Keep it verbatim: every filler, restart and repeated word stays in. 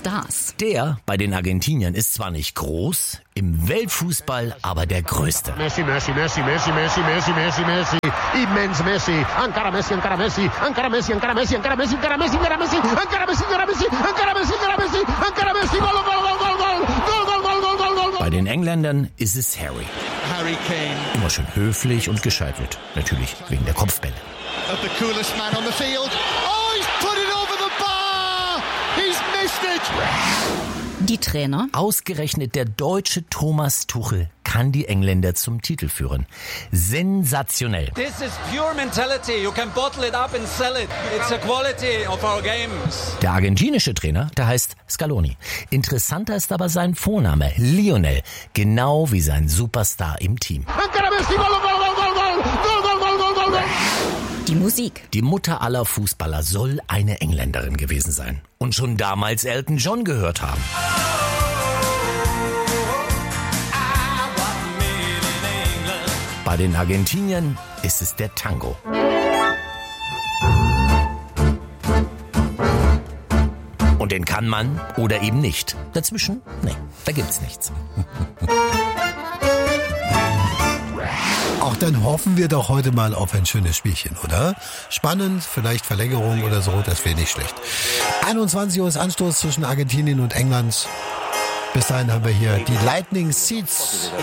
Stars. Der bei den Argentiniern ist zwar nicht groß, im Weltfußball aber der größte. Messi, Messi, Messi, Messi, Messi, Messi, Messi, Messi, immens Messi, ancora Messi, ancora Messi, ancora Messi, ancora Messi, ancora Messi, ancora Messi, ancora Messi, ancora Messi, ancora Messi, ancora Messi, ancora Messi, ancora Messi, Gol, Gol, Gol, Gol, Gol, Gol, Gol, Gol, Gol, Gol, Gol. Bei den Engländern ist es Harry. Harry Kane. Immer schön höflich und gescheit wird. Natürlich wegen der Kopfbälle. Of the coolest man on the field. Oh, he's put it over the bar! He's missed it! Die Trainer. Ausgerechnet der deutsche Thomas Tuchel kann die Engländer zum Titel führen. Sensationell. This is pure mentality. You can bottle it up and sell it. It's the quality of our games. Der argentinische Trainer, der heißt Scaloni. Interessanter ist aber sein Vorname, Lionel. Genau wie sein Superstar im Team. Ancora Messi, Gol, Gol, Gol, Gol, Gol, Gol, Gol, Gol, Gol, Gol. Die Musik. Die Mutter aller Fußballer soll eine Engländerin gewesen sein. Und schon damals Elton John gehört haben. Bei den Argentiniern ist es der Tango. Und den kann man oder eben nicht. Dazwischen? Nee, da gibt's nichts. Auch dann hoffen wir doch heute mal auf ein schönes Spielchen, oder? Spannend, vielleicht Verlängerung oder so, das wäre nicht schlecht. einundzwanzig Uhr ist Anstoß zwischen Argentinien und England. Bis dahin haben wir hier die Lightning Seeds